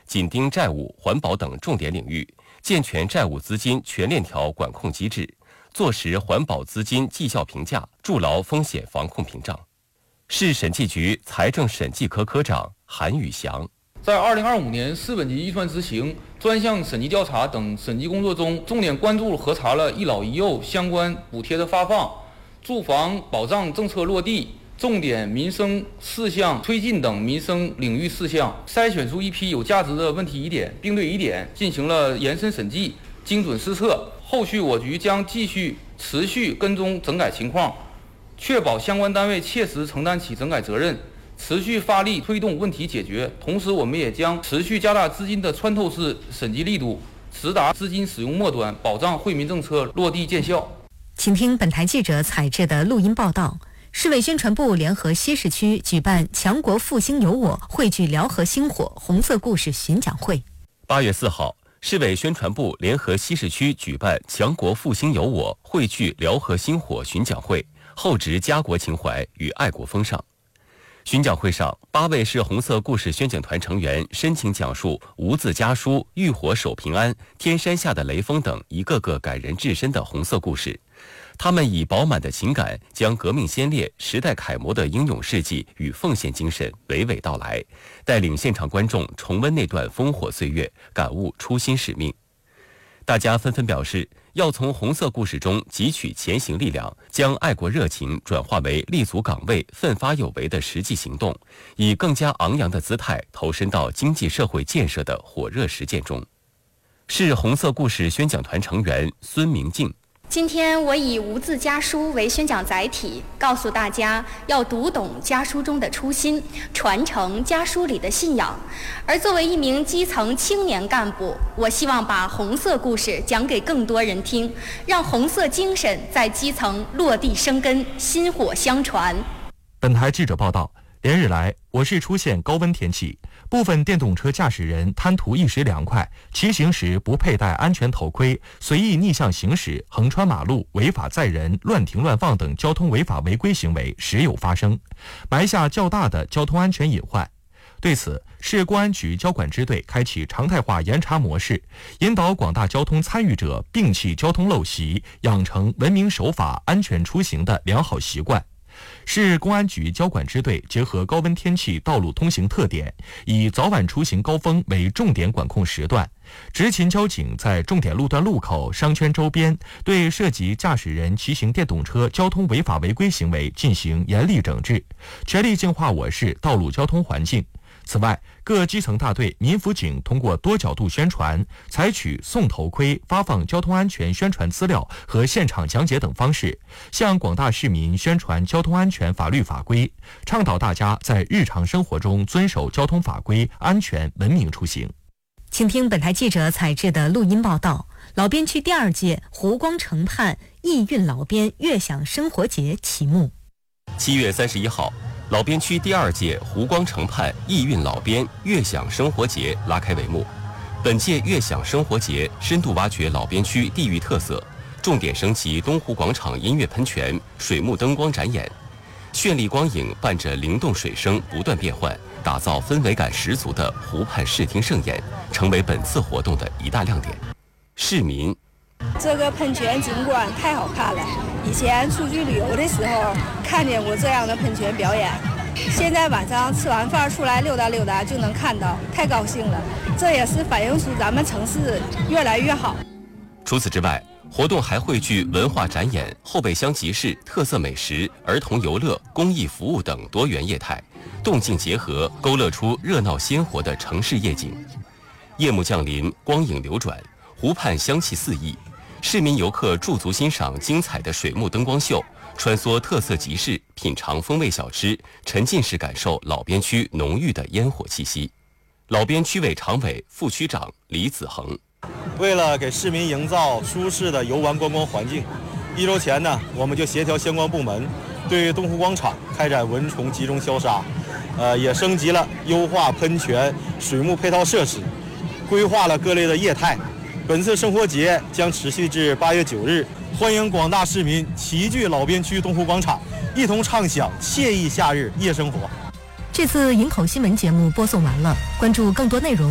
紧盯债务、环保等重点领域，健全债务资金全链条管控机制，坐实环保资金绩效评价，筑牢风险防控屏障。市审计局财政审计科科长韩宇翔。 在2025年4本级预算执行、专项审计调查等审计工作中，重点关注核查了一老一幼相关补贴的发放、住房保障政策落地、重点民生事项推进等民生领域事项，筛选出一批有价值的问题疑点，并对疑点进行了延伸审计、精准施策。后续我局将继续持续跟踪整改情况，确保相关单位切实承担起整改责任，持续发力推动问题解决。同时，我们也将持续加大资金的穿透式审计力度，直达资金使用末端，保障惠民政策落地见效。 请听本台记者采制的录音报道。市委宣传部联合西市区举办强国复兴有我汇聚辽河星火红色故事巡讲会。 8月4号，市委宣传部联合西市区举办强国复兴有我汇聚辽河星火巡讲会，厚植家国情怀与爱国风尚。巡讲会上，8位是红色故事宣讲团成员深情讲述无字家书、浴火守平安、天山下的雷锋等一个个感人至深的红色故事。他们以饱满的情感，将革命先烈、时代楷模的英勇事迹与奉献精神娓娓道来，带领现场观众重温那段烽火岁月，感悟初心使命。大家纷纷表示，要从红色故事中汲取前行力量，将爱国热情转化为立足岗位、奋发有为的实际行动，以更加昂扬的姿态投身到经济社会建设的火热实践中。是红色故事宣讲团成员孙明静。 今天我以无字家书为宣讲载体，告诉大家要读懂家书中的初心，传承家书里的信仰。而作为一名基层青年干部，我希望把红色故事讲给更多人听，让红色精神在基层落地生根，薪火相传。 本台记者报道，连日来，我市出现高温天气，部分电动车驾驶人贪图一时凉快，骑行时不佩戴安全头盔，随意逆向行驶、横穿马路、违法载人、乱停乱放等交通违法违规行为时有发生，埋下较大的交通安全隐患。对此，市公安局交管支队开启常态化严查模式，引导广大交通参与者摒弃交通陋习，养成文明守法、安全出行的良好习惯。市公安局交管支队结合高温天气道路通行特点，以早晚出行高峰为重点管控时段，执勤交警在重点路段路口、商圈周边对涉及驾驶人骑行电动车交通违法违规行为进行严厉整治，全力净化我市道路交通环境。此外，各基层大队、民辅警通过多角度宣传，采取送头盔、发放交通安全宣传资料和现场讲解等方式，向广大市民宣传交通安全法律法规，倡导大家在日常生活中遵守交通法规，安全文明出行。 请听本台记者采制的录音报道。老编区第2届湖光城畔艺韵老编悦享生活节启幕。 7月31号，老编区第2届湖光城畔艺韵老编悦享生活节拉开帷幕。本届悦享生活节深度挖掘老编区地域特色，重点升级东湖广场音乐喷泉、水幕灯光展演，绚丽光影伴着灵动水声不断变换，打造氛围感十足的湖畔视听盛宴，成为本次活动的一大亮点。市民， 这个喷泉景观太好看了，以前出去旅游的时候看见过这样的喷泉表演，现在晚上吃完饭出来溜达溜达就能看到，太高兴了。这也是反映出咱们城市越来越好。 除此之外，活动还汇聚文化展演、后备箱集市、特色美食、儿童游乐、公益服务等多元业态，动静结合，勾勒出热闹鲜活的城市夜景。夜幕降临，光影流转，湖畔香气四溢，市民游客驻足欣赏精彩的水幕灯光秀，穿梭特色集市，品尝风味小吃，沉浸式感受老编区浓郁的烟火气息。老编区委常委、副区长李子恒， 为了给市民营造舒适的游玩观光环境，1周前呢，我们就协调相关部门对东湖广场开展蚊虫集中消杀，也升级了优化喷泉、水幕配套设施，规划了各类的业态。本次生活节将持续至8月9日，欢迎广大市民齐聚老编区东湖广场，一同畅享惬意夏日夜生活。 这次营口新闻节目播送完了，关注更多内容